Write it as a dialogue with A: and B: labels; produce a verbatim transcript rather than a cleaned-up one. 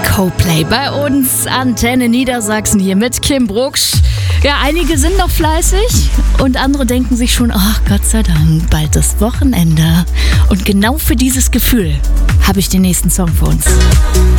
A: Coldplay bei uns, Antenne Niedersachsen hier mit Kim Brucksch. Ja, einige sind noch fleißig und andere denken sich schon, ach Gott sei Dank, bald das Wochenende. Und genau für dieses Gefühl habe ich den nächsten Song für uns.